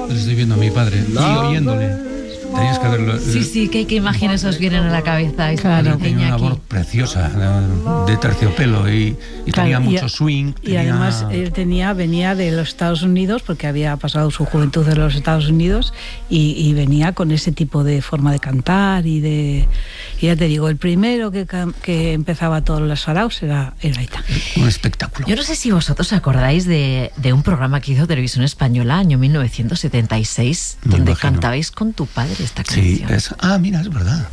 Pues estoy viendo a mi padre y oyéndole. Tenías que verlo. Sí, ¿qué imágenes os vienen a la cabeza? Claro, tenía una voz preciosa, de terciopelo y tenía mucho swing. Y además él venía de los Estados Unidos, porque había pasado su juventud en los Estados Unidos, y venía con ese tipo de forma de cantar y ya te digo, el primero que empezaba todos los saraos era Aitán. Un espectáculo. Yo no sé si vosotros acordáis de un programa que hizo Televisión Española, año 1976, donde cantabais con tu padre esta canción. Sí, mira, es verdad.